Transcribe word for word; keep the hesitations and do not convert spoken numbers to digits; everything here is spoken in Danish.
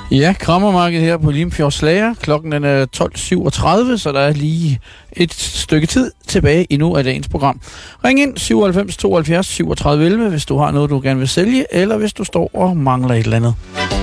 Ja, Krammermarkedet her på Limfjords Slager. Klokken den er tolv syvogtredive, så der er lige et stykke tid tilbage endnu af dagens program. Ring ind syvoghalvfems tooghalvfjerds syvogtredive elleve, hvis du har noget, du gerne vil sælge, eller hvis du står og mangler et eller andet.